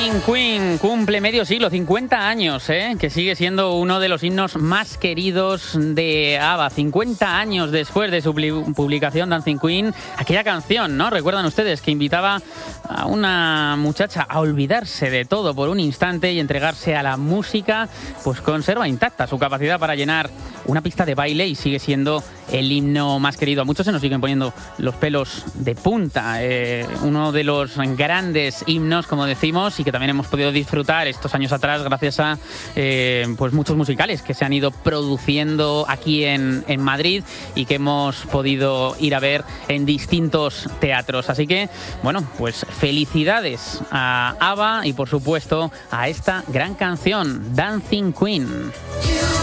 Dancing Queen cumple medio siglo, 50 años, que sigue siendo uno de los himnos más queridos de ABBA. 50 años después de su publicación, Dancing Queen, aquella canción, ¿no? ¿Recuerdan ustedes? Que invitaba a una muchacha a olvidarse de todo por un instante y entregarse a la música, pues conserva intacta su capacidad para llenar una pista de baile y sigue siendo el himno más querido. A muchos se nos siguen poniendo los pelos de punta. Uno de los grandes himnos, como decimos, y que también hemos podido disfrutar estos años atrás gracias a pues muchos musicales que se han ido produciendo aquí en Madrid y que hemos podido ir a ver en distintos teatros. Así que, bueno, pues felicidades a ABBA y, por supuesto, a esta gran canción, Dancing Queen.